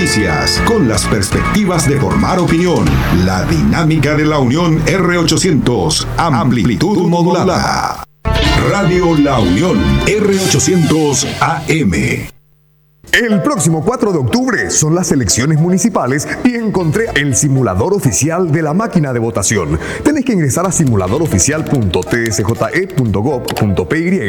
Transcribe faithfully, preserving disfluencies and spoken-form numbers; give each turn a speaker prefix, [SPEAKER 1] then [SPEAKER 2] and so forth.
[SPEAKER 1] noticias, con las perspectivas de formar opinión. La dinámica de la Unión R ochocientos, amplitud modulada. Radio La Unión R ochocientos A M.
[SPEAKER 2] El próximo cuatro de octubre son las elecciones municipales y encontré el simulador oficial de la máquina de votación. Tenés que ingresar a simulador oficial punto t s j e punto gov punto p y